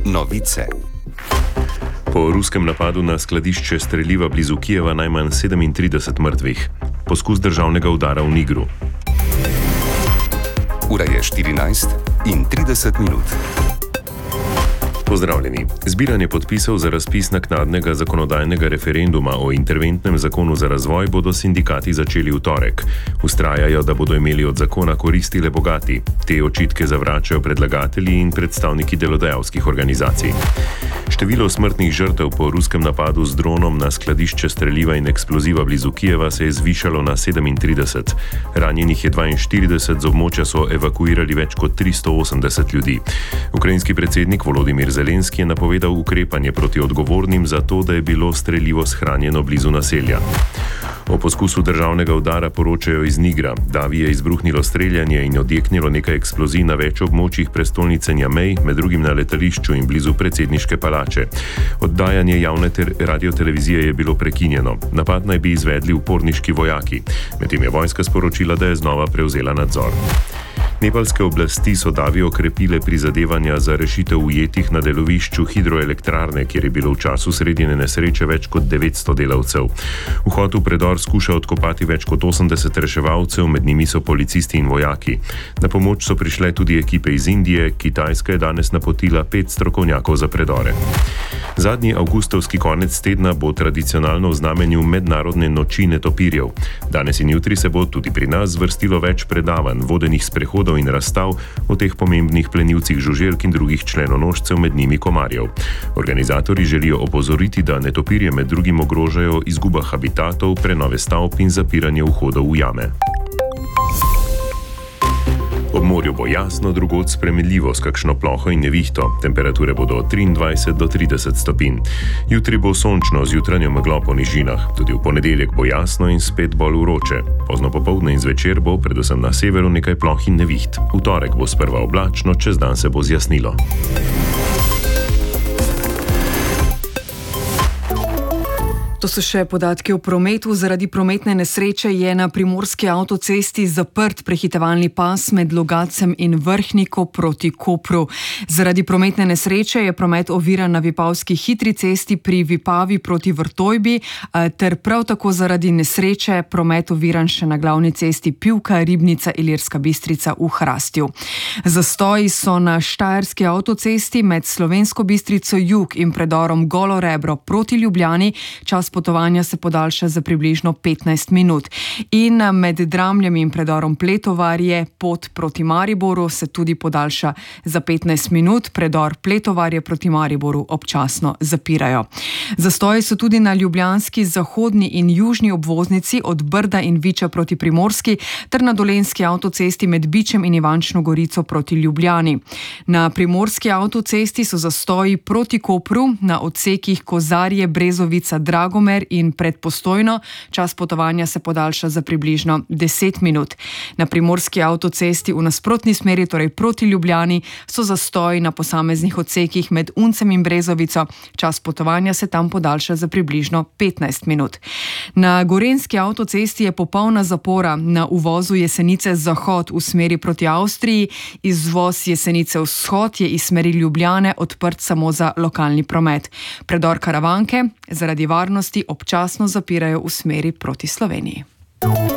Novice. Po ruskem napadu na skladišče streliva blizu Kijeva najmanj 37 mrtvih. Poskus državnega udara v Nigru. Ura je 14:30. Pozdravljeni. Zbiranje podpisov za razpis naknadnega zakonodajnega referenduma o interventnem zakonu za razvoj bodo sindikati začeli v torek. Vztrajajo, da bodo imeli od zakona koristi le bogati. Te očitke zavračajo predlagatelji in predstavniki delodajalskih organizacij. Število smrtnih žrtev po ruskem napadu z dronom na skladišče streliva in eksploziva blizu Kijeva se je zvišalo na 37. Ranjenih je 42, z območja so evakuirali več kot 380 ljudi. Ukrajinski predsednik Volodimir Zelenski je napovedal ukrepanje proti odgovornim za to, da je bilo strelivo shranjeno blizu naselja. O poskusu državnega udara poročajo iz Nigra. Davi je izbruhnilo streljanje in odjeknilo nekaj eksplozij na več območjih prestolnice Njamej, med drugim na letališču in blizu predsedniške palače. Oddajanje javne radiotelevizije je bilo prekinjeno. Napad naj bi izvedli uporniški vojaki. Medtem je vojska sporočila, da je znova prevzela nadzor. Nepalske oblasti so Davi okrepile prizadevanja za rešitev ujetih na delovišču hidroelektrarne, kjer je bilo v času sredine nesreče več kot 900 delavcev. Vhod v predor skuša odkopati več kot 80 reševalcev, med njimi so policisti in vojaki. Na pomoč so prišle tudi ekipe iz Indije, Kitajska je danes napotila 5 strokovnjakov za predore. Zadnji avgustovski konec tedna bo tradicionalno v znamenju mednarodne noči netopirjev. Danes in jutri se bo tudi pri nas zvrstilo več predavanj, vodenih sprehodov in razstav o teh pomembnih plenilcih žuželk in drugih členonožcev, med njimi komarjev. Organizatorji želijo opozoriti, da netopirje med drugim ogrožajo izguba habitatov, prenove stavb in zapiranje vhodov v jame. Ob morju bo jasno, drugod spremenljivo s kakšno ploho in nevihto. Temperature bodo od 23 do 30 stopinj. Jutri bo sončno z jutranjo meglo po nižinah. Tudi v ponedeljek bo jasno in spet bolj vroče. Pozno popoldne in zvečer bo predvsem na severu nekaj ploh in neviht. V torek bo sprva oblačno, čez dan se bo zjasnilo. To so še podatki o prometu. Zaradi prometne nesreče je na primorski avtocesti zaprt prehitevalni pas med Logatcem in Vrhniko proti Kopru. Zaradi prometne nesreče je promet oviran na Vipavski hitri cesti pri Vipavi proti Vrtojbi, ter prav tako zaradi nesreče promet oviran še na glavni cesti Pivka, Ribnica, Ilirska Bistrica v Hrastju. Zastoji so na štajerski avtocesti med Slovensko Bistrico jug in predorom Golo Rebro proti Ljubljani. Čas potovanja se podaljša za približno 15 minut. In med Dramljem in predorom Pletovarje pot proti Mariboru se tudi podaljša za 15 minut. Predor Pletovarje proti Mariboru občasno zapirajo. Zastoji so tudi na ljubljanski zahodni in južni obvoznici od Brda in Viča proti Primorski ter na dolenjski avtocesti med Bičem in Ivančno Gorico proti Ljubljani. Na primorski avtocesti so zastoji proti Kopru na odsekih Kozarje, Brezovica, Dragomer in pred Postojno. Čas potovanja se podaljša za približno 10 minut. Na primorski avtocesti v nasprotni smeri, torej proti Ljubljani, so zastoji na posameznih odsekih med Uncem in Brezovico. Čas potovanja se tam podaljša za približno 15 minut. Na gorenjski avtocesti je popolna zapora na uvozu Jesenice zahod v smeri proti Avstriji. Izvoz Jesenice vzhod je iz smeri Ljubljane odprt samo za lokalni promet. Predor Karavanke zaradi varnosti občasno zapirajo v smeri proti Sloveniji.